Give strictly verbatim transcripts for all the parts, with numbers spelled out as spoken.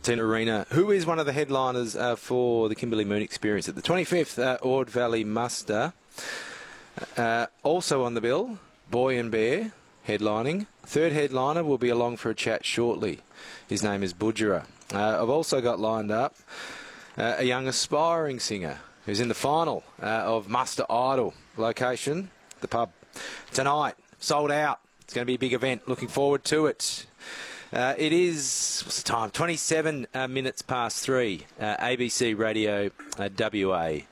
Martina Arena, who is one of the headliners uh, for the Kimberley Moon Experience at the twenty-fifth uh, Ord Valley Muster. Uh, also on the bill, Boy and Bear, headlining. Third headliner will be along for a chat shortly. His name is Budjera. Uh, I've also got lined up uh, a young aspiring singer who's in the final uh, of Muster Idol. Location, the pub. Tonight, sold out. It's going to be a big event. Looking forward to it. Uh, it is, what's the time? twenty-seven uh, minutes past three. Uh, A B C Radio uh, W A.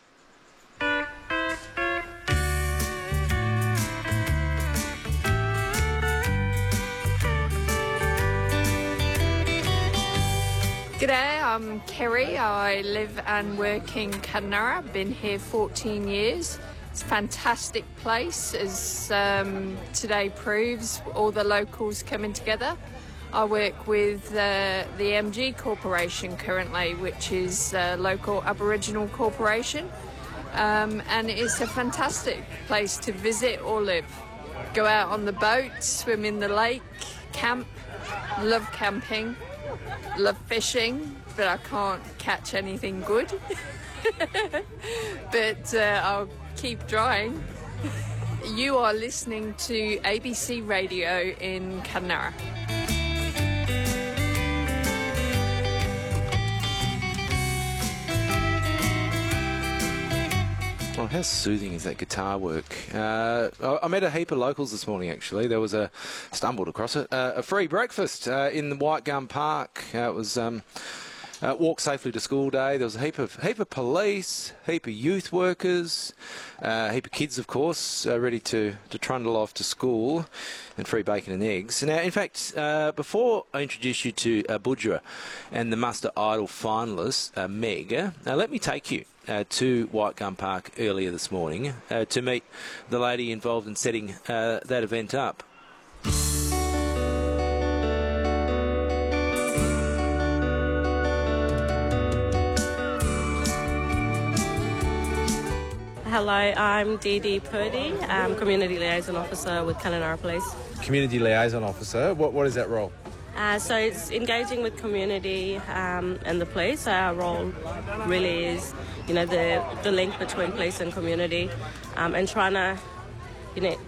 G'day, I'm Kerry. I live and work in Kununurra. I've been here fourteen years. It's a fantastic place, as um, today proves, all the locals coming together. I work with uh, the M G Corporation currently, which is a local Aboriginal corporation. Um, and it's a fantastic place to visit or live. Go out on the boat, swim in the lake, camp, love camping. Love fishing, but I can't catch anything good. But uh, I'll keep trying. You are listening to A B C Radio in Kununurra. Oh, how soothing is that guitar work? Uh, I, I met a heap of locals this morning, actually. There was a, stumbled across it, uh, a free breakfast uh, in the White Gum Park. Uh, it was um, uh, Walk Safely to School Day. There was a heap of heap of police, heap of youth workers, uh, a heap of kids, of course, uh, ready to, to trundle off to school, and free bacon and eggs. Now, in fact, uh, before I introduce you to uh, Budjera and the Muster Idol finalist, uh, Meg, uh, let me take you Uh, to White Gum Park earlier this morning uh, to meet the lady involved in setting uh, that event up. Hello, I'm Dee Dee Purdy, I'm Community Liaison Officer with Kununurra Police. Community Liaison Officer, what, what is that role? Uh, so it's engaging with community um, and the police. Our role really is, you know, the the link between police and community, um, and trying to, you know,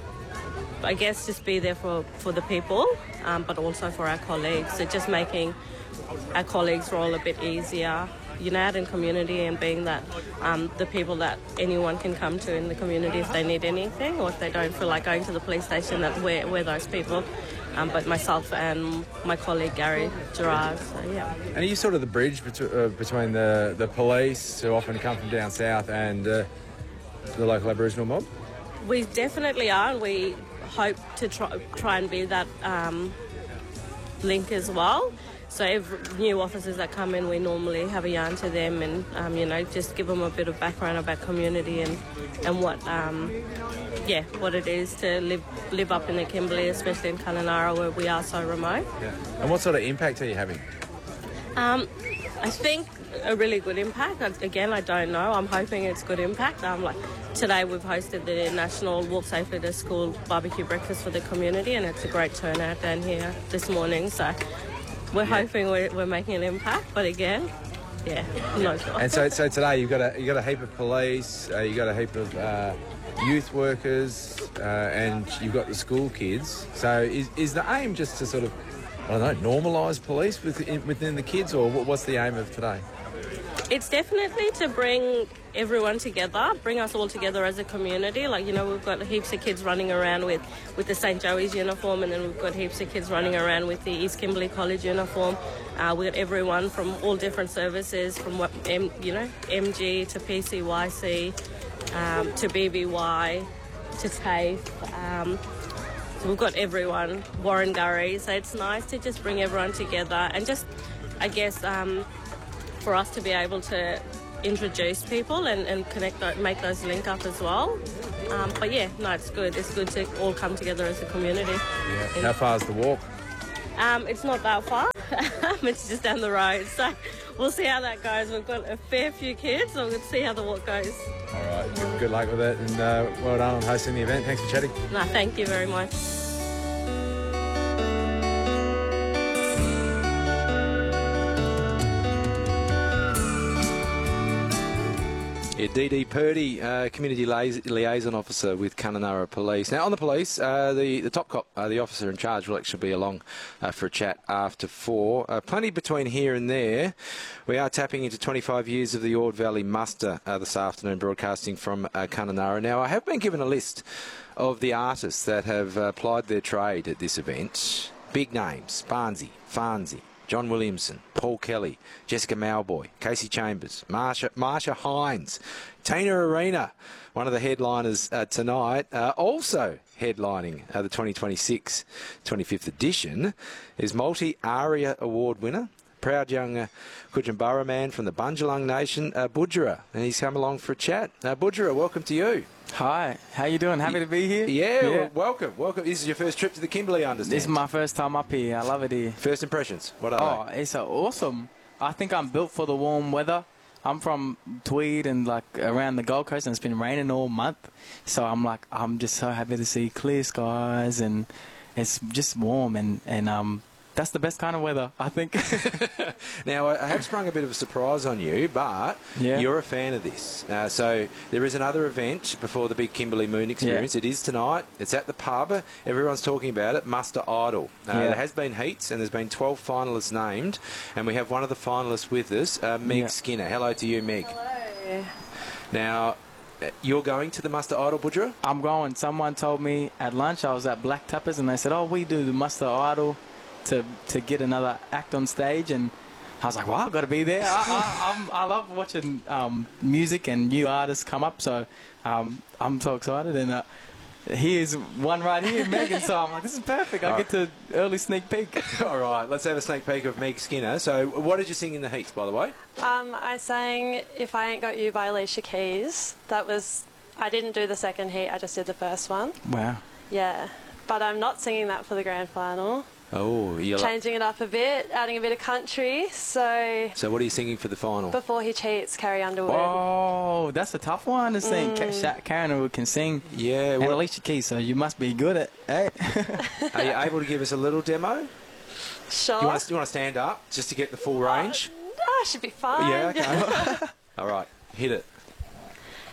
I guess just be there for, for the people, um, but also for our colleagues. So just making our colleagues' role a bit easier, you know, out in community, and being that um, the people that anyone can come to in the community if they need anything, or if they don't feel like going to the police station, that we're, we're those people. Um, but myself and my colleague Gary Gerard, so yeah. And are you sort of the bridge bet- uh, between the, the police, who often come from down south, and uh, the local Aboriginal mob? We definitely are, and we hope to try, try and be that um, link as well. So every, new officers that come in, we normally have a yarn to them, and um, you know, just give them a bit of background about community and and what um, yeah what it is to live live up in the Kimberley, especially in Kununurra, where we are so remote. Yeah. And what sort of impact are you having? Um, I think a really good impact. Again, I don't know. I'm hoping it's good impact. Um, like today, we've hosted the National Walk Safely to School barbecue breakfast for the community, and it's a great turnout down here this morning. So we're yeah. hoping we're, we're making an impact. But again, yeah, I'm not sure. And so, so today you've got a you got a heap of police, uh, you got a heap of uh, youth workers, uh, and you've got the school kids. So is is the aim just to sort of, I don't know, normalise police within, within the kids, or what's the aim of today? It's definitely to bring everyone together, bring us all together as a community. Like, you know, we've got heaps of kids running around with, with the Saint Joey's uniform, and then we've got heaps of kids running around with the East Kimberley College uniform. Uh, we've got everyone from all different services, from what M, you know, M G to P C Y C, um, to B B Y, to TAFE. Um, so we've got everyone, Warrangurry. So it's nice to just bring everyone together and just, I guess, um, for us to be able to introduce people and, and connect, make those link up as well. Um, but yeah, no, it's good. It's good to all come together as a community. Yeah. How far is the walk? Um, it's not that far. It's just down the road. So we'll see how that goes. We've got a fair few kids, so we'll see how the walk goes. All right. Good luck with it, and uh, well done on hosting the event. Thanks for chatting. No, thank you very much. Yeah, Dee Dee Purdy, uh, Community Lia- Liaison Officer with Kununurra Police. Now, on the police, uh, the, the top cop, uh, the officer in charge, will actually be along uh, for a chat after four. Uh, plenty between here and there. We are tapping into twenty-five years of the Ord Valley Muster uh, this afternoon, broadcasting from uh, Kununurra. Now, I have been given a list of the artists that have uh, plied their trade at this event. Big names: Barnsey, Farnsey, John Williamson, Paul Kelly, Jessica Mauboy, Casey Chambers, Marsha, Marsha Hines, Tina Arena, one of the headliners uh, tonight. Uh, also headlining uh, the twenty twenty-six twenty-fifth edition is multi-ARIA Award winner, proud young uh, Kudjambara man from the Bundjalung Nation, uh, Budjera, and he's come along for a chat. Uh, Budjera, welcome to you. Hi, how you doing? Happy to be here. Yeah, yeah. Well, welcome, welcome. This is your first trip to the Kimberley, I understand. This is my first time up here. I love it here. First impressions, what are Oh, they? it's uh, awesome. I think I'm built for the warm weather. I'm from Tweed and like around the Gold Coast, and it's been raining all month. So I'm like, I'm just so happy to see clear skies, and it's just warm, and and um. That's the best kind of weather, I think. Now, I have sprung a bit of a surprise on you, but Yeah. you're a fan of this. Uh, so there is another event before the big Kimberley Moon Experience. Yeah. It is tonight. It's at the pub. Everyone's talking about it. Muster Idol. Uh, Yeah. There has been heats, and there's been twelve finalists named, and we have one of the finalists with us, uh, Meg Yeah. Skinner. Hello to you, Meg. Hello. Now, uh, you're going to the Muster Idol, Budjera? I'm going. Someone told me at lunch, I was at Black Tappers, and they said, oh, we do the Muster Idol to to get another act on stage, and I was like, well, I've got to be there. I, I, I'm, I love watching um, music and new artists come up, so um, I'm so excited. And uh, here's one right here, Megan, so I'm like, this is perfect. I get to early sneak peek. All right, let's have a sneak peek of Meg Skinner. So what did you sing in the heats, by the way? Um, I sang If I Ain't Got You by Alicia Keys. That was, I didn't do the second heat, I just did the first one. Wow. Yeah. But I'm not singing that for the grand final. Oh, you're like, Changing it up a bit, adding a bit of country. So so what are you singing for the final? Before He Cheats, Carrie Underwood. Oh, that's a tough one to sing. Ka- Mm. Sha- Karen Underwood can sing. Yeah, And well, Alicia Keys, so you must be good at it. are you able to give us a little demo? Sure. You want to, you want to stand up just to get the full range? Ah, should be fine. Yeah, okay. All right, hit it.